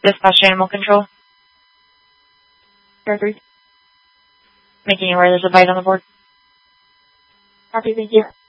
Dispatch Animal Control. Star 3. Making you aware there's a bite on the board. Copy, thank you.